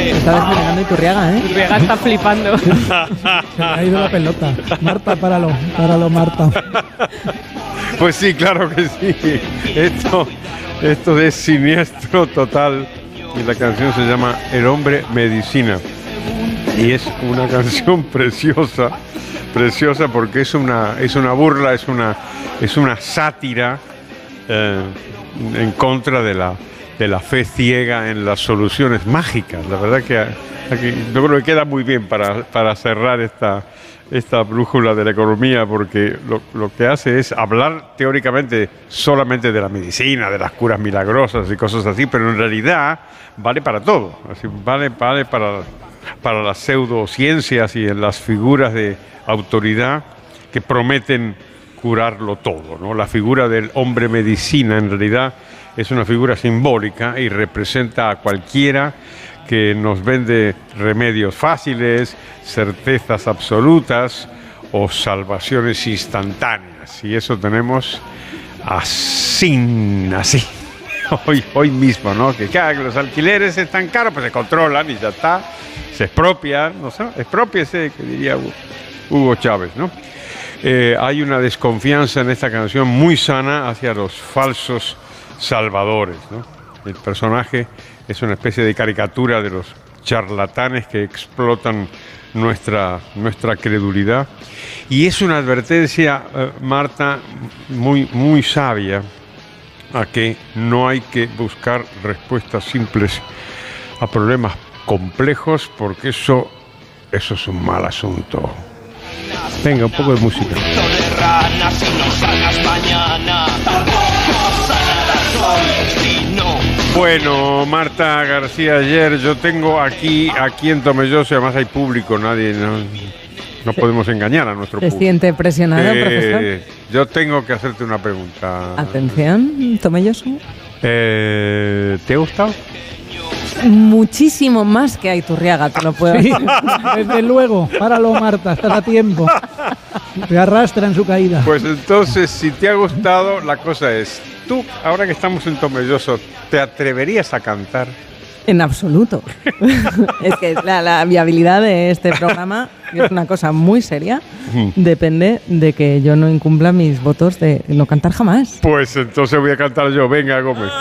Está desvelando Iturriaga, ¿eh? Iturriaga está flipando. Se me ha ido la pelota. Marta, páralo, Marta. Pues sí, claro que sí. Esto es siniestro total. Y la canción se llama El hombre medicina. Y es una canción preciosa porque es una burla, es una sátira en contra de la fe ciega en las soluciones mágicas. La verdad que aquí, yo creo que queda muy bien para cerrar esta brújula de la economía, porque lo que hace es hablar teóricamente solamente de la medicina, de las curas milagrosas y cosas así, pero en realidad vale para todo. Así, vale para las pseudociencias y en las figuras de autoridad que prometen curarlo todo, ¿no? La figura del hombre medicina en realidad es una figura simbólica y representa a cualquiera que nos vende remedios fáciles, certezas absolutas o salvaciones instantáneas. Y eso tenemos así. Hoy mismo, ¿no? Que los alquileres están caros, pues se controlan y ya está. Se expropian, no sé, exprópiese, que diría Hugo Chávez, ¿no? Hay una desconfianza en esta canción muy sana hacia los falsos salvadores, ¿no? El personaje es una especie de caricatura de los charlatanes que explotan nuestra credulidad. Y es una advertencia, Marta, muy, muy sabia, a que no hay que buscar respuestas simples a problemas complejos, porque eso es un mal asunto. Venga, un poco de música. Bueno, Marta García Aller, yo tengo aquí en Tomelloso, además hay público, no podemos engañar a nuestro público. ¿Se siente presionado, profesor? Yo tengo que hacerte una pregunta. Atención, Tomelloso. ¿Te ha gustado? Muchísimo más que a Iturriaga, te lo puedo decir. Desde luego, páralo, Marta, estás a tiempo. Te arrastra en su caída. Pues entonces, si te ha gustado, la cosa es, tú, ahora que estamos en Tomelloso, ¿te atreverías a cantar? En absoluto. Es que la viabilidad de este programa es una cosa muy seria. Depende de que yo no incumpla mis votos de no cantar jamás. Pues entonces voy a cantar yo. Venga, Gómez.